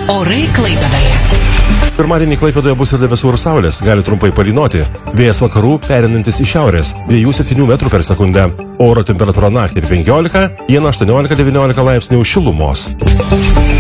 Orai Klaipėdoje. Pirmadienį Klaipėdoje bus ir debesų ir saulės, gali trumpai palynoti. Vėjas vakarų perinantis į šiaurės, 2-7 metrų per sekundę. Oro temperatūra naktį 15, dieną 18-19 laipsnių šilumos.